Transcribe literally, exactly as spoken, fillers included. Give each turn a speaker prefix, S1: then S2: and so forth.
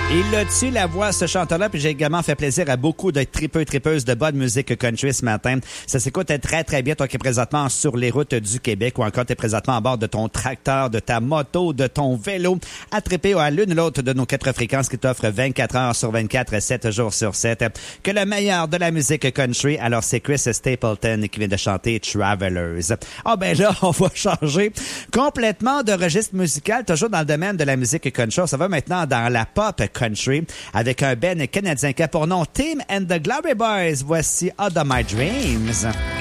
S1: Il a-tu la voix, ce chanteur-là, puis j'ai également fait plaisir à beaucoup de tripeux, tripeuses de bonne musique country ce matin. Ça s'écoute très, très bien, toi qui es présentement sur les routes du Québec ou encore tu es présentement à bord de ton tracteur, de ta moto, de ton vélo, à triper à l'une ou l'autre de nos quatre fréquences qui t'offrent vingt-quatre heures sur vingt-quatre, sept jours sur sept. Que le meilleur de la musique country, alors c'est Chris Stapleton qui vient de chanter Travelers. Ah ben là, on va changer complètement de registre musical, toujours dans le domaine de la musique country. Ça va maintenant dans la pop country avec un band canadien qui a pour nom Tim and the Glory Boys. Voici Out of My Dreams.